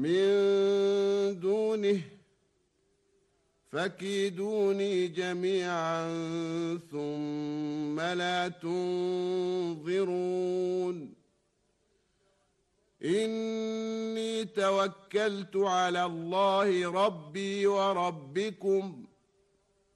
من دونه فكيدوني جميعا ثم لا تنظرون إني توكلت على الله ربي وربكم